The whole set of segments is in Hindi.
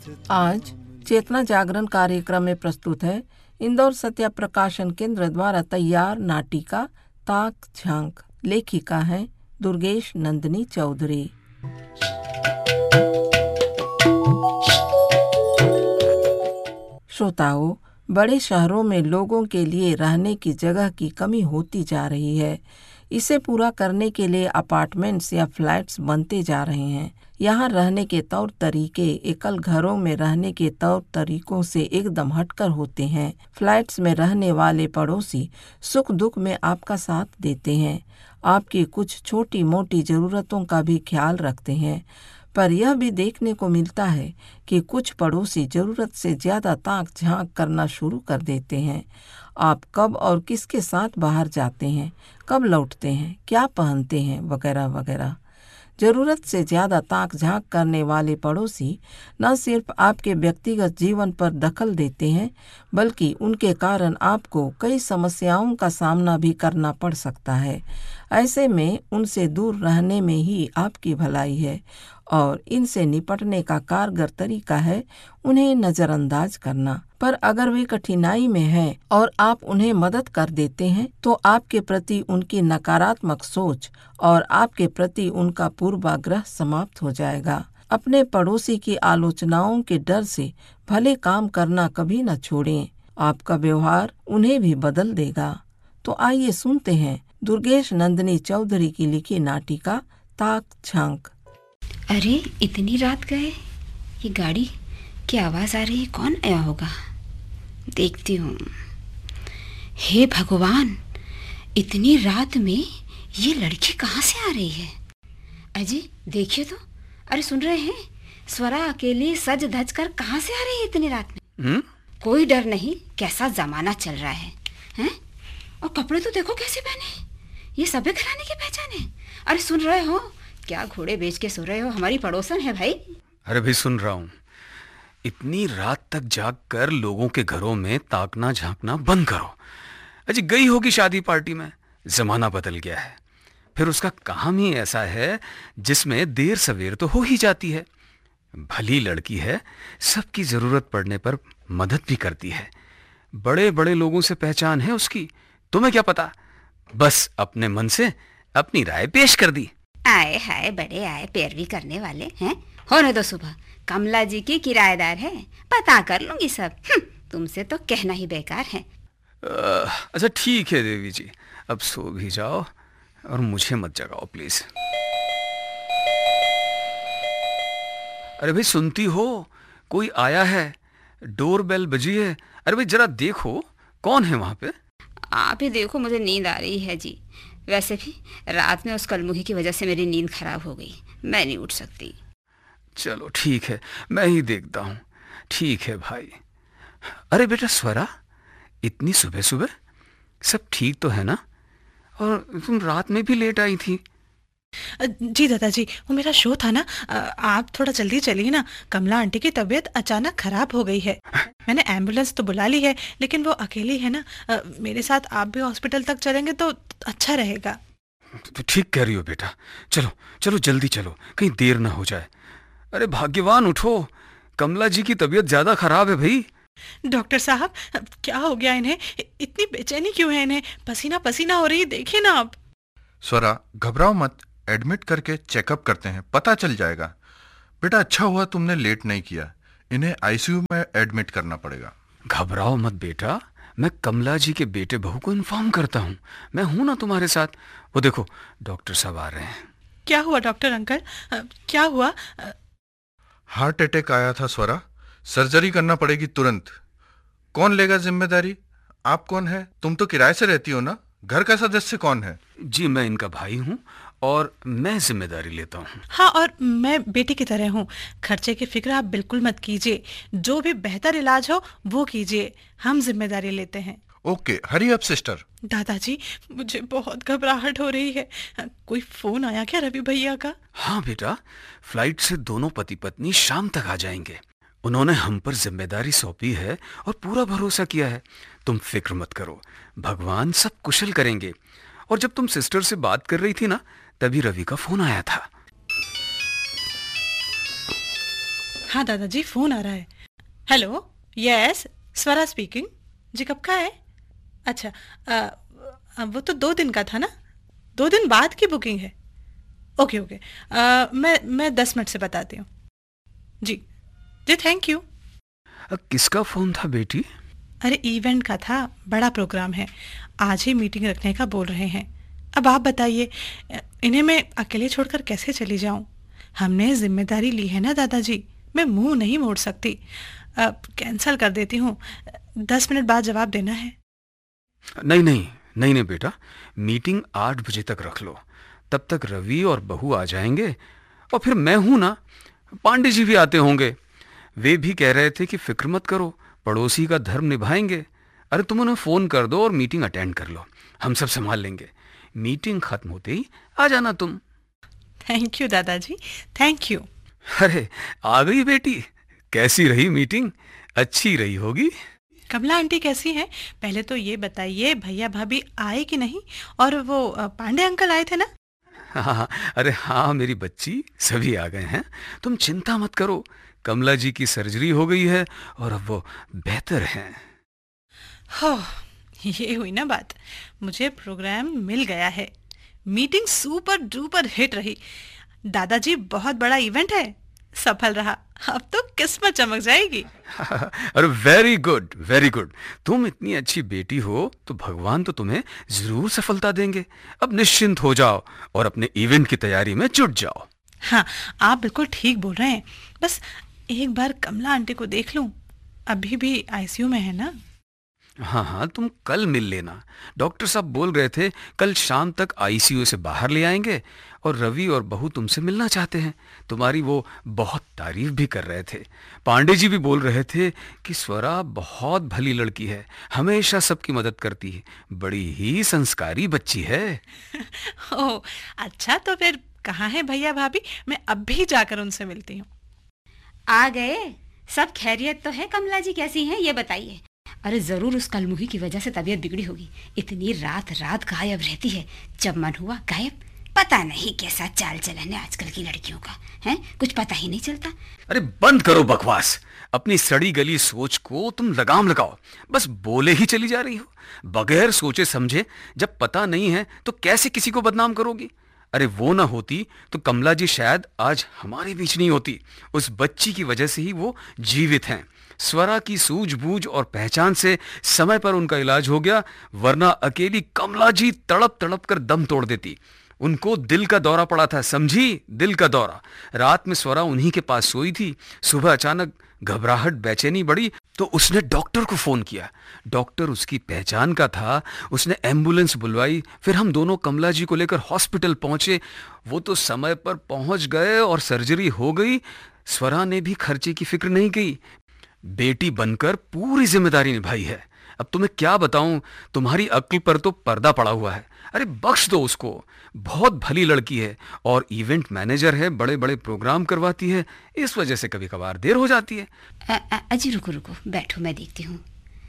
आज चेतना जागरण कार्यक्रम में प्रस्तुत है इंदौर सत्या प्रकाशन केंद्र द्वारा तैयार नाटिका ताक झांक। लेखिका हैं दुर्गेश नंदिनी चौधरी। श्रोताओं, बड़े शहरों में लोगों के लिए रहने की जगह की कमी होती जा रही है। इसे पूरा करने के लिए अपार्टमेंट्स या फ्लैट्स बनते जा रहे हैं। यहाँ रहने के तौर तरीके एकल घरों में रहने के तौर तरीकों से एकदम हटकर होते हैं। फ्लैट्स में रहने वाले पड़ोसी सुख दुख में आपका साथ देते हैं, आपकी कुछ छोटी मोटी जरूरतों का भी ख्याल रखते हैं। पर यह भी देखने को मिलता है कि कुछ पड़ोसी जरूरत से ज्यादा ताक झांक करना शुरू कर देते हैं। आप कब और किसके साथ बाहर जाते हैं, कब लौटते हैं, क्या पहनते हैं, वगैरह वगैरह। जरूरत से ज्यादा ताक झांक करने वाले पड़ोसी न सिर्फ आपके व्यक्तिगत जीवन पर दखल देते हैं, बल्कि उनके कारण आपको कई समस्याओं का सामना भी करना पड़ सकता है। ऐसे में उनसे दूर रहने में ही आपकी भलाई है और इनसे निपटने का कारगर तरीका है उन्हें नजरअंदाज करना। पर अगर वे कठिनाई में हैं और आप उन्हें मदद कर देते हैं, तो आपके प्रति उनकी नकारात्मक सोच और आपके प्रति उनका पूर्वाग्रह समाप्त हो जाएगा। अपने पड़ोसी की आलोचनाओं के डर से भले काम करना कभी न छोड़ें, आपका व्यवहार उन्हें भी बदल देगा। तो आइए सुनते हैं दुर्गेश नंदिनी चौधरी की लिखी नाटिका ताक झांक। अरे इतनी रात गए, ये गाड़ी की आवाज आ रही है, कौन आया होगा? देखती हूँ। हे भगवान, इतनी रात में ये लड़की कहाँ से आ रही है? अजय देखिए तो, अरे सुन रहे हैं? स्वरा अकेली सज धज कर कहाँ से आ रही है इतनी रात में? कोई डर नहीं, कैसा जमाना चल रहा है, हैं? और कपड़े तो देखो कैसे पहने, ये सभ्य घराने की पहचान है। अरे सुन रहे हो, क्या घोड़े बेच के सो रहे हो? हमारी पड़ोसन है भाई। अरे भाई सुन रहा हूँ। इतनी रात तक जाग कर लोगों के घरों में ताकना झांकना बंद करो। अजी गई होगी शादी पार्टी में, जमाना बदल गया है। फिर उसका काम ही ऐसा है जिसमें देर सवेर तो हो ही जाती है। भली लड़की है, सबकी जरूरत पड़ने पर मदद भी करती है। बड़े बड़े लोगों से पहचान है उसकी, तुम्हें क्या पता? बस अपने मन से अपनी राय पेश कर दी। आए हाय, बड़े आए पैरवी करने वाले हैं। होने दो, सुबह कमला जी की किराएदार है, पता कर लूंगी सब। तुमसे तो कहना ही बेकार है। अच्छा ठीक है देवी जी, अब सो भी जाओ और मुझे मत जगाओ प्लीज। अरे भाई सुनती हो, कोई आया है, डोर बेल बजी है। अरे भाई जरा देखो कौन है वहां पे। आप ही देखो, मुझे नींद आ रही है जी। वैसे भी रात में उस कलमुखी की वजह से मेरी नींद खराब हो गई, मैं नहीं उठ सकती। चलो ठीक है, मैं ही देखता हूँ। ठीक है भाई। अरे बेटा स्वरा, इतनी सुबह सुबह सब ठीक तो है ना? और तुम रात में भी लेट आई थी। जी दादाजी, वो मेरा शो था ना। आप थोड़ा जल्दी चलिए ना, कमला आंटी की तबीयत अचानक खराब हो गई है। मैंने एम्बुलेंस तो बुला ली है, लेकिन वो अकेली है ना। मेरे साथ आप भी हॉस्पिटल तक चलेंगे तो अच्छा रहेगा। तो ठीक कह रही हो बेटा, चलो चलो जल्दी चलो, कहीं देर ना हो जाए। अरे भाग्यवान उठो, कमला जी की तबीयत ज्यादा खराब है भाई। डॉक्टर साहब, क्या हो गया इन्हें? इतनी बेचैनी क्यों है इन्हें? पसीना पसीना हो रही, देखिए ना आप। स्वरा घबराओ मत, एडमिट करके चेकअप करते हैं, पता चल जाएगा। बेटा अच्छा हुआ तुमने लेट नहीं किया, इन्हें आईसीयू में एडमिट करना पड़ेगा। घबराओ मत बेटा, मैं कमला जी के बेटे बहू को इन्फॉर्म करता हूँ। मैं हूं ना तुम्हारे साथ। वो देखो डॉक्टर साहब आ रहे हैं। क्या हुआ डॉक्टर अंकल, क्या हुआ? हार्ट अटैक आया था स्वरा, सर्जरी करना पड़ेगी तुरंत। कौन लेगा जिम्मेदारी? आप कौन है? तुम तो किराए से रहती हो ना, घर का सदस्य कौन है? जी मैं इनका भाई हूँ और मैं जिम्मेदारी लेता हूँ। हाँ, और मैं बेटी की तरह हूँ। खर्चे की फिक्र आप बिल्कुल मत कीजिए, जो भी बेहतर इलाज हो वो कीजिए, हम जिम्मेदारी लेते हैं। Okay, hurry up sister. दादाजी, मुझे बहुत घबराहट हो रही है। कोई फोन आया क्या रवि भैया का? हाँ बेटा, फ्लाइट से दोनों पति पत्नी शाम तक आ जाएंगे। उन्होंने हम पर जिम्मेदारी सौंपी है और पूरा भरोसा किया है। तुम फिक्र मत करो, भगवान सब कुशल करेंगे। और जब तुम सिस्टर से बात कर रही थी ना, तभी रवि का फोन आया था। हाँ दादाजी, फोन आ रहा है। हेलो, यस, स्वरा स्पीकिंग। जी, कब का है? अच्छा, वो तो 2 दिन का था ना, 2 दिन बाद की बुकिंग है। ओके ओके, मैं 10 मिनट से बताती हूँ। जी जी, थैंक यू। किसका फोन था बेटी? अरे इवेंट का था, बड़ा प्रोग्राम है, आज ही मीटिंग रखने का बोल रहे हैं। अब आप बताइए, इन्हें मैं अकेले छोड़कर कैसे चली जाऊं? हमने जिम्मेदारी ली है ना दादाजी, मैं मुंह नहीं मोड़ सकती। अब कैंसल कर देती हूँ, 10 मिनट बाद जवाब देना है। नहीं नहीं नहीं नहीं बेटा, मीटिंग 8 बजे तक रख लो। तब तक रवि और बहू आ जाएंगे, और फिर मैं हूं ना, पांडे जी भी आते होंगे। वे भी कह रहे थे कि फिक्र मत करो, पड़ोसी का धर्म निभाएंगे। अरे तुम उन्हें फोन कर दो और मीटिंग अटेंड कर लो, हम सब संभाल लेंगे। मीटिंग खत्म होते ही आ जाना तुम। थैंक यू दादाजी, थैंक यू। अरे आ गई बेटी, कैसी रही मीटिंग? अच्छी रही होगी। कमला आंटी कैसी हैं? पहले तो ये बताइए, भैया भाभी आए कि नहीं? और वो पांडे अंकल आए थे ना? हाँ, अरे हाँ मेरी बच्ची, सभी आ गए हैं। तुम चिंता मत करो, कमला जी की सर्जरी हो गई है और अब वो बेहतर हैं। हो, ये हुई ना बात। मुझे प्रोग्राम मिल गया है। मीटिंग सुपर डुपर हिट रही। दादाजी, बहुत बड़ा इवेंट है, सफल रहा। अब तो किस्मत चमक जाएगी। अरे वेरी गुड वेरी गुड। तुम इतनी अच्छी बेटी हो तो भगवान तो तुम्हें जरूर सफलता देंगे। अब निश्चिंत हो जाओ और अपने इवेंट की तैयारी में जुट जाओ। हाँ, आप बिल्कुल ठीक बोल रहे हैं। बस एक बार कमला आंटी को देख लूं, अभी भी आईसीयू में है ना? हाँ हाँ, तुम कल मिल लेना। डॉक्टर साहब बोल रहे थे कल शाम तक आईसीयू से बाहर ले आएंगे, और रवि और बहू तुमसे मिलना चाहते हैं। तुम्हारी वो बहुत तारीफ भी कर रहे थे। पांडे जी भी बोल रहे थे कि स्वरा बहुत भली लड़की है, हमेशा सबकी मदद करती है, बड़ी ही संस्कारी बच्ची है। ओह अच्छा, तो फिर कहाँ है भैया भाभी? मैं अभी जाकर उनसे मिलती हूँ। आ गए? सब खैरियत तो है? कमला जी कैसी हैं ये बताइए। अरे जरूर उस कलमुही की वजह से तबीयत बिगड़ी होगी, इतनी रात रात गायब रहती है, जब मन हुआ गायब। पता नहीं कैसा चाल चलन है आजकल की लड़कियों का, है कुछ पता ही नहीं चलता। अरे बंद करो बकवास, अपनी सड़ी गली सोच को तुम लगाम लगाओ। बस बोले ही चली जा रही हो, बगैर सोचे समझे। जब पता नहीं है तो कैसे किसी को बदनाम करोगी? अरे वो ना होती तो कमला जी शायद आज हमारे बीच नहीं होती। उस बच्ची की वजह से ही वो जीवित हैं। स्वरा की सूझबूझ और पहचान से समय पर उनका इलाज हो गया, वरना अकेली कमला जी तड़प तड़प कर दम तोड़ देती। उनको दिल का दौरा पड़ा था, समझी? दिल का दौरा। रात में स्वरा उन्हीं के पास सोई थी। सुबह अचानक घबराहट, बेचैनी बढ़ी तो उसने डॉक्टर को फोन किया। डॉक्टर उसकी पहचान का था, उसने एम्बुलेंस बुलवाई। फिर हम दोनों कमला जी को लेकर हॉस्पिटल पहुंचे। वो तो समय पर पहुंच गए और सर्जरी हो गई। स्वरा ने भी खर्चे की फिक्र नहीं की, बेटी बनकर पूरी जिम्मेदारी निभाई है। अब तुम्हें क्या बताऊं, तुम्हारी अक्ल पर तो पर्दा पड़ा हुआ है। अरे बख्श दो उसको, बहुत भली लड़की है और इवेंट मैनेजर है, बड़े बड़े प्रोग्राम करवाती है। इस वजह से कभी कभार देर हो जाती है। अजी रुको रुको, बैठो मैं देखती हूँ।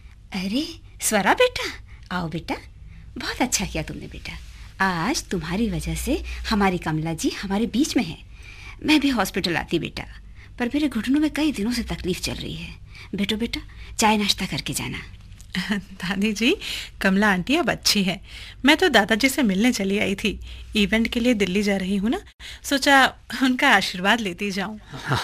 अरे स्वरा बेटा, आओ बेटा। बहुत अच्छा किया तुमने बेटा, आज तुम्हारी वजह से हमारी कमला जी हमारे बीच में है। मैं भी हॉस्पिटल आती बेटा, पर मेरे घुटनों में कई दिनों से तकलीफ चल रही है। बेटो बेटा, चाय नाश्ता करके जाना। दादी जी, कमला आंटी अब अच्छी है। मैं तो दादाजी से मिलने चली आई थी, इवेंट के लिए दिल्ली जा रही हूँ ना, सोचा उनका आशीर्वाद लेती जाऊं।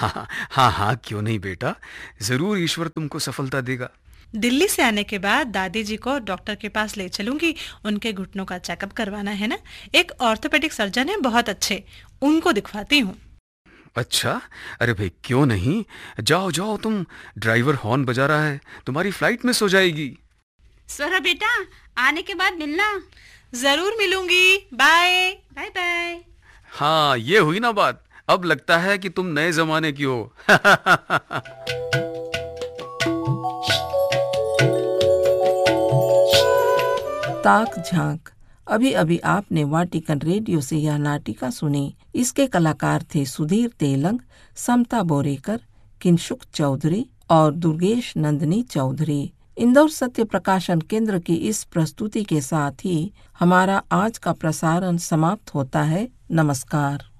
हाँ हाँ, क्यों नहीं बेटा, जरूर ईश्वर तुमको सफलता देगा। दिल्ली से आने के बाद दादी जी को डॉक्टर के पास ले चलूंगी, उनके घुटनों का चेकअप करवाना है ना। एक ऑर्थोपेडिक सर्जन है बहुत अच्छे, उनको दिखवाती हूँ। अच्छा, अरे भाई क्यों नहीं, जाओ जाओ तुम। ड्राइवर हॉर्न बजा रहा है, तुम्हारी फ्लाइट मिस हो जाएगी। स्वरा बेटा, आने के बाद मिलना। जरूर मिलूंगी, बाय बाय बाय। हाँ, ये हुई ना बात। अब लगता है कि तुम नए जमाने की हो। ताक झांक। अभी अभी आपने वाटिकन रेडियो से यह नाटिका सुनी। इसके कलाकार थे सुधीर तेलंग, समता बोरेकर, किंशुक चौधरी और दुर्गेश नंदिनी चौधरी। इंदौर सत्य प्रकाशन केंद्र की इस प्रस्तुति के साथ ही हमारा आज का प्रसारण समाप्त होता है। नमस्कार।